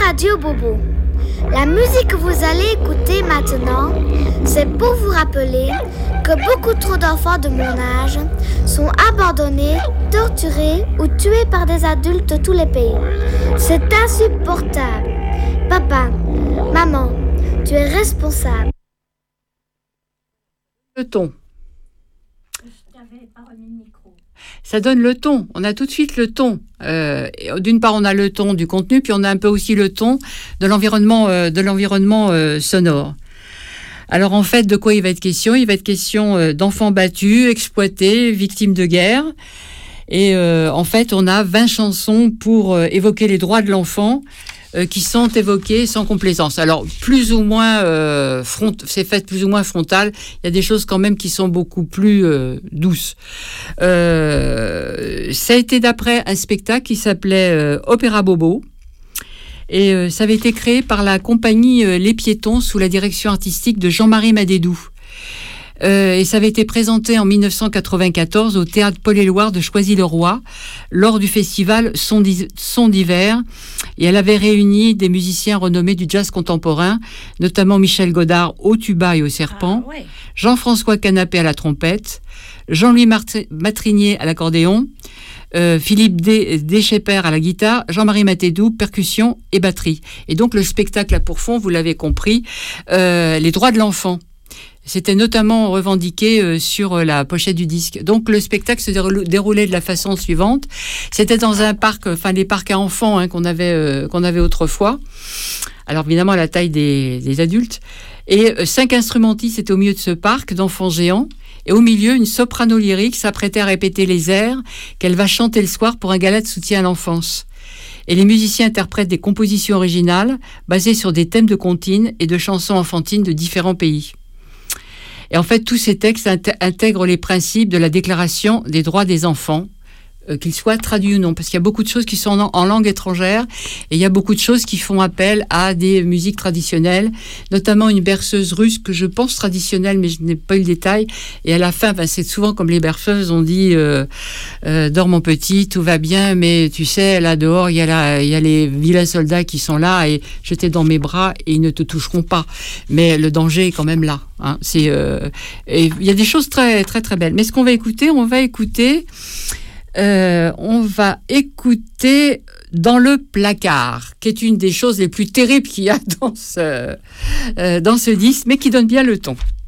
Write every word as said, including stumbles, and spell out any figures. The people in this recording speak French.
Radio Bobo. La musique que vous allez écouter maintenant, c'est pour vous rappeler que beaucoup trop d'enfants de mon âge sont abandonnés, torturés ou tués par des adultes de tous les pays. C'est insupportable. Papa, maman, tu es responsable. Le ton. Ça donne le ton. On a tout de suite le ton. Euh, d'une part, on a le ton du contenu, puis on a un peu aussi le ton de l'environnement, euh, de l'environnement euh, sonore. Alors en fait, de quoi il va être question ? Il va être question euh, d'enfants battus, exploités, victimes de guerre. Et euh, en fait, on a vingt chansons pour euh, évoquer les droits de l'enfant euh, qui sont évoquées sans complaisance. Alors, plus ou moins, euh, front, c'est fait plus ou moins frontal. Il y a des choses quand même qui sont beaucoup plus euh, douces. Euh, ça a été d'après un spectacle qui s'appelait euh, Opéra Bobo. Et euh, ça avait été créé par la compagnie euh, Les Piétons sous la direction artistique de Jean-Marie Madédou. Euh, et ça avait été présenté en dix-neuf cent quatre-vingt-quatorze au théâtre Paul-Éluard de Choisy-le-Roi lors du festival Son d'hiver. Et elle avait réuni des musiciens renommés du jazz contemporain, notamment Michel Godard au tuba et au serpent, ah, ouais. Jean-François Canapé à la trompette, Jean-Louis Martri- Matrinier à l'accordéon, euh, Philippe Deschepper à la guitare, Jean-Marie Madédou, percussion et batterie. Et donc le spectacle a pour fond, vous l'avez compris, euh, les droits de l'enfant. C'était notamment revendiqué euh, sur euh, la pochette du disque. Donc le spectacle se déroulait, déroulait de la façon suivante. C'était dans un parc, enfin les parcs à enfants hein, qu'on avait euh, qu'on avait autrefois. Alors évidemment à la taille des, des adultes. Et euh, cinq instrumentistes étaient au milieu de ce parc d'enfants géants. Et au milieu, une soprano lyrique s'apprêtait à répéter les airs qu'elle va chanter le soir pour un gala de soutien à l'enfance. Et les musiciens interprètent des compositions originales basées sur des thèmes de comptines et de chansons enfantines de différents pays. Et en fait, tous ces textes intègrent les principes de la Déclaration des droits des enfants, euh, qu'ils soient traduits ou non, parce qu'il y a beaucoup de choses qui sont en, en langue étrangère, et il y a beaucoup de choses qui font appel à des musiques traditionnelles, notamment une berceuse russe que je pense traditionnelle, mais je n'ai pas eu le détail. Et à la fin, ben, c'est souvent comme les berceuses, on dit euh, euh, « Dors mon petit, tout va bien, mais tu sais, là dehors, il y a la, il y a les vilains soldats qui sont là, et je t'ai dans mes bras, et ils ne te toucheront pas. Mais le danger est quand même là. » Hein, c'est, euh, et il y a des choses très très très belles. Mais ce qu'on va écouter, on va écouter, euh, on va écouter Dans le placard, qui est une des choses les plus terribles qu'il y a dans ce euh, dans ce disque, mais qui donne bien le ton.